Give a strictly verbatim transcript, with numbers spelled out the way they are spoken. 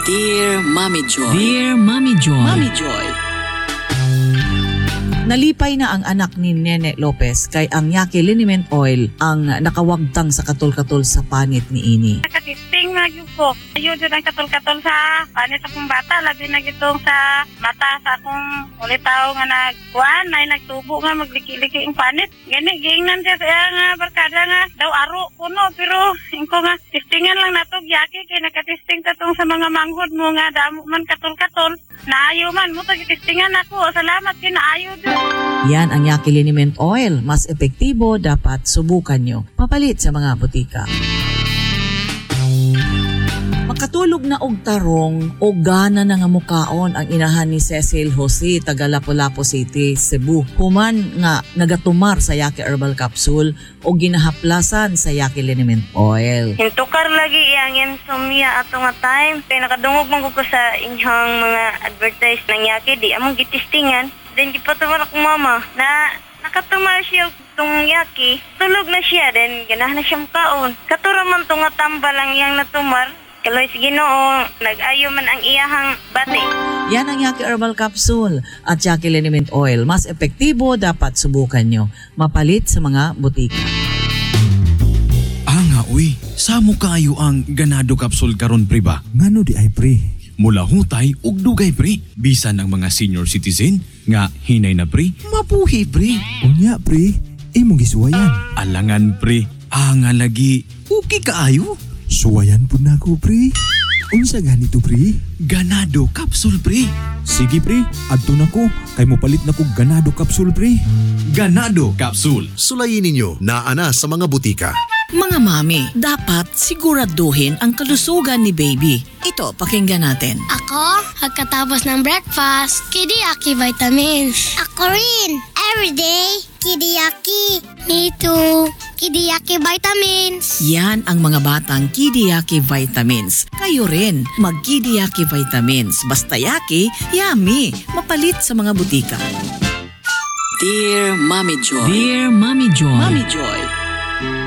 Dear Mommy Joy. Dear Mommy Joy. Mommy Joy. Nalipay na ang anak ni Nene Lopez kay ang Yaki Liniment Oil ang nakawagtang sa katol-katol sa panit ni Ini. Nakatisting na yun ko. Ayun din ang katol-katol sa panit akong bata. Labi na gitong sa mata sa akong ulitaw nga nagkuhan. Ay nagtubo nga magliki-liki ang panit. Gani, giingnan siya sa nga barkada nga daw aro kuno. Pero ingko nga tistingan lang natog Yaki kay nakatisting tatong sa mga manghod mo nga damo man katol-katol. Naayo man mo tagitistingan ako. Salamat kin naayo din. Yan ang Yaki Liniment Oil. Mas epektibo, dapat subukan nyo. Papalit sa mga butika. Makatulog na og tarong o gana na nga mukaon ang inahan ni Cecil Jose taga Lapu-Lapu City, Cebu. Human nga nagatumar sa Yaki Herbal Capsule o ginahaplasan sa Yaki Liniment Oil. Hintukar lagi yang insomnia ato nga time. Kaya nakadungog man ko sa inyong mga advertise ng Yaki. Di among gitistingan. Then gipatumar akong mama na nakatumar siya itong Yaki. Tulog na siya. Then ganahan na siya makaon. Katura man itong nga tambal ang iyang natumar. Kaloy sige Ginoo, nag-ayo man ang iyahang bati. Yan ang Yaki Herbal Capsule at Yaki Liniment Oil. Mas epektibo, dapat subukan nyo. Mapalit sa mga butika. Ah nga uy, samo kaayo ang ganado capsule karon pre ba? Ngano di ay pre? Mula hutay ug dugay pre. Bisan ang mga senior citizen nga hinay na pre, mabuhi pre. Unya pre, imong gisuwayan. Alangan pre, ah nga lagi, okay kaayo. Suwayan po na ko pre. Unsa ganito pre? Ganado capsule pre. Sige pre, adto na ko. Kay mo palit na ko ganado capsule pre. Ganado capsule. Sulayin ninyo na ana sa mga butika. Mga mami, dapat siguraduhin ang kalusugan ni baby. Ito, pakinggan natin. Ako, pagkatapos ng breakfast, Kidiyaki vitamins. Ako rin, everyday, Kidiyaki. Me too, Kidiyaki vitamins. Yan ang mga batang Kidiyaki vitamins. Kayo rin, mag-Kidiyaki vitamins. Basta Yaki, yummy. Mapalit sa mga butika. Dear Mommy Joy. Dear Mommy Joy. Mommy Joy.